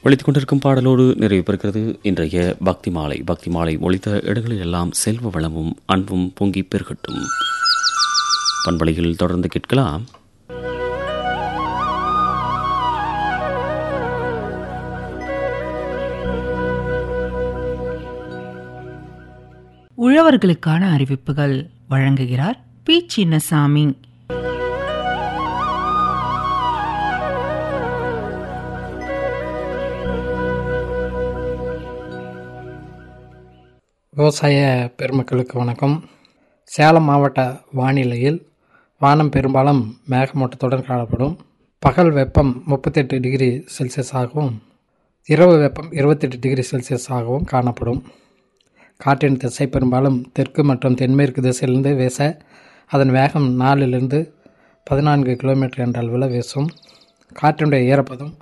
ஒழித்துக் கொண்டிருக்கும் பாடலோடு நிறைவு பெறுகிறது இன்றைய பக்தி மாலை. பக்தி மாலை ஒழித்த இடங்களில் எல்லாம் செல்வ வளமும் அன்பும் பொங்கி பெருகட்டும். பண்பலையில் தொடர்ந்து கேட்கலாம். உழவர்களுக்கான அறிவிப்புகள் வழங்குகிறார் பி. சின்னசாமி. விவசாய பெருமக்களுக்கு வணக்கம். சேலம் மாவட்ட வானிலையில் வானம் பெரும்பாலும் மேகமூட்டத்துடன் காணப்படும். பகல் வெப்பம் 38 டிகிரி செல்சியஸாகவும் இரவு வெப்பம் 28 டிகிரி செல்சியஸாகவும் காணப்படும். காற்றின் திசை பெரும்பாலும் தெற்கு மற்றும் தென்மேற்கு திசையிலிருந்து வீச அதன் வேகம் 4 14 கிலோமீட்டர் என்ற அளவில் வீசும். காற்றினுடைய ஈரப்பதம்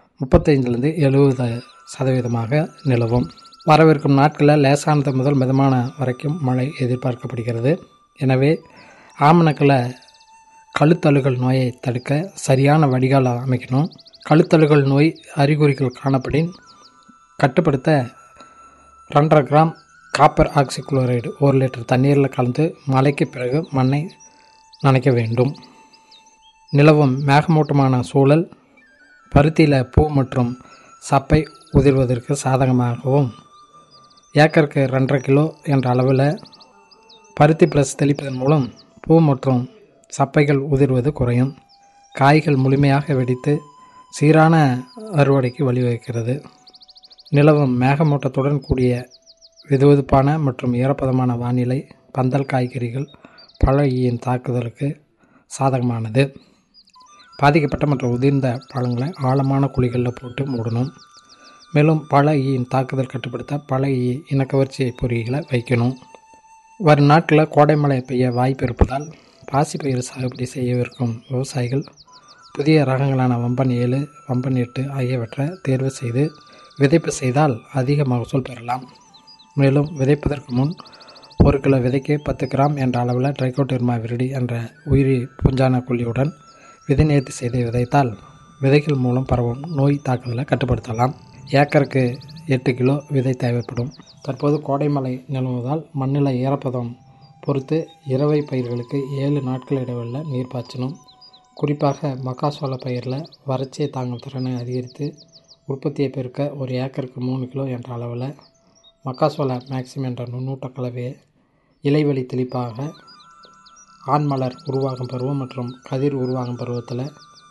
35-70% நிலவும். வரவிருக்கும் நாட்களில் லேசானது முதல் மிதமான வரைக்கும் மழை எதிர்பார்க்கப்படுகிறது. எனவே ஆமணக்கில் கழுத்தழுகல் நோயை தடுக்க சரியான வடிகால் அமைக்கணும். கழுத்தழுகல் நோய் அறிகுறிகள் காணப்படின் கட்டுப்படுத்த 2.5 கிராம் காப்பர் ஆக்சிகுளோரைடு 1 லிட்டர் தண்ணீரில் கலந்து மழைக்கு பிறகு மண்ணை நனைக்க வேண்டும். நிலவும் மேகமூட்டமான சூழல் பருத்தியில் பூ மற்றும் சப்பை உதிர்வதற்கு சாதகமாகவும் ஏக்கருக்கு 2.5 கிலோ என்ற அளவில் பருத்தி ப்ளஸ் தெளிப்பதன் மூலம் பூ மற்றும் சப்பைகள் உதிர்வது குறையும். காய்கள் முழுமையாக வெடித்து சீரான அறுவடைக்கு வழிவகுக்கிறது. நிலவும் மேகமூட்டத்துடன் கூடிய வெதுவெதுப்பான மற்றும் ஈரப்பதமான வானிலை பந்தல் காய்கறிகள் பழ ஈயின் தாக்குதலுக்கு சாதகமானது. பாதிக்கப்பட்ட மற்றும் உதிர்ந்த பழங்களை ஆழமான குழிகளில் போட்டு மூடணும். மேலும் பழ ஈயின் தாக்குதல் கட்டுப்படுத்த பழ ஈ இனக்கவர்ச்சி பொறிகளை வைக்கணும். வரும் நாட்களில் கோடை மழை பெய்ய வாய்ப்பு இருப்பதால் பாசிப்பயிர் சாகுபடி செய்யவிருக்கும் விவசாயிகள் புதிய ரகங்களான வம்பன் 7, வம்பன் 8 ஆகியவற்றை தேர்வு செய்து விதைப்பு செய்தால் அதிக மகசூல் பெறலாம். மேலும் விதைப்பதற்கு முன் 1 கிலோ விதைக்கு 10 கிராம் என்ற அளவில் ட்ரைகோடெர்மா விரிடி என்ற உயிரி பூஞ்சான கொல்லியுடன் விதை நேர்த்தி செய்து விதைத்தால் விதைகள் மூலம் பரவும் நோய் தாக்குதலை கட்டுப்படுத்தலாம். ஏக்கருக்கு 8 கிலோ விதை தேவைப்படும். தற்போது கோடை மழை நிலவுவதால் மண்ணில் ஈரப்பதம் பொறுத்து இரவை பயிர்களுக்கு 7 நாட்கள் இடைவெளியில் நீர் பாய்ச்சணும். குறிப்பாக மக்காசோள பயிரில் வறட்சியை தாங்கும் திறனை அதிகரித்து உற்பத்தியை பெருக்க ஒரு ஏக்கருக்கு 3 கிலோ என்ற அளவில் மக்காசோள மேக்சிம் என்ற நுண்ணூட்ட கலவையை இலைவெளி தெளிப்பாக ஆண்மலர் உருவாகும் பருவம் மற்றும் கதிர் உருவாகும் பருவத்தில்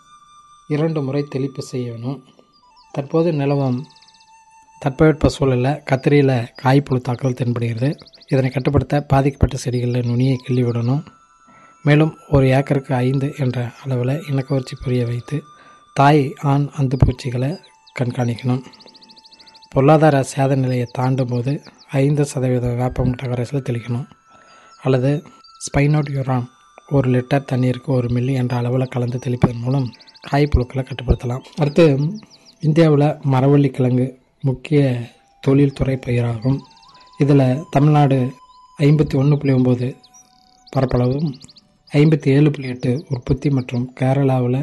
2 முறை தெளிப்பு செய்யணும். தற்போது நிலவும் தட்பவெட்ப சூழலில் கத்திரியில் காய்ப்புழு தாக்குதல் தென்படுகிறது. இதனை கட்டுப்படுத்த பாதிக்கப்பட்ட செடிகளில் நுனியை கிள்ளி விடணும். மேலும் ஒரு ஏக்கருக்கு 5 என்ற அளவில் இனக்கவர்ச்சி பொரிய வைத்து தாய் ஆண் அந்துப்பூச்சிகளை கண்காணிக்கணும். பொருளாதார சேத நிலையை தாண்டும் போது 5% வேப்பமுட்ட கரைசலை தெளிக்கணும். அல்லது ஸ்பைனோட் யூரான் 1 லிட்டர் தண்ணீருக்கு 1 மில்லி என்ற அளவில் கலந்து தெளிப்பதன் மூலம் காய்ப்புழுக்களை கட்டுப்படுத்தலாம். அடுத்து இந்தியாவில் மரவள்ளி கிழங்கு முக்கிய தொழில்துறை பயிராகும். இதில் தமிழ்நாடு 51.9 பரப்பளவும் 57.8 உற்பத்தி மற்றும் கேரளாவில்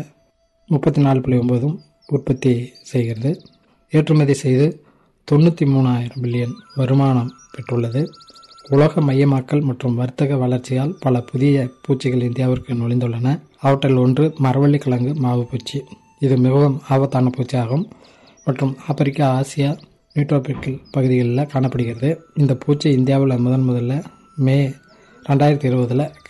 34.9 உற்பத்தி செய்கிறது. ஏற்றுமதி செய்து 93,000 பில்லியன் வருமானம் பெற்றுள்ளது. உலக மையமாக்கல் மற்றும் வர்த்தக வளர்ச்சியால் பல புதிய பூச்சிகள் இந்தியாவிற்கு நுழைந்துள்ளன. அவற்றில் ஒன்று மரவள்ளி கிழங்கு மாவு பூச்சி. இது மிகவும் ஆபத்தான பூச்சியாகும் மற்றும் ஆப்பிரிக்கா, ஆசியா, நியூட்ரோபிக்கல் பகுதிகளில் காணப்படுகிறது. இந்த பூச்சி இந்தியாவில் முதல்ல மே 2020